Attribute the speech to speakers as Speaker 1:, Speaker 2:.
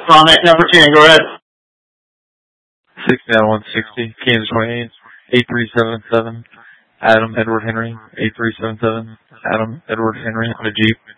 Speaker 1: Summit, number 10, go ahead.
Speaker 2: 69160, Kansas 28, 8377, Adam Edward Henry, 8377, Adam Edward Henry on a Jeep.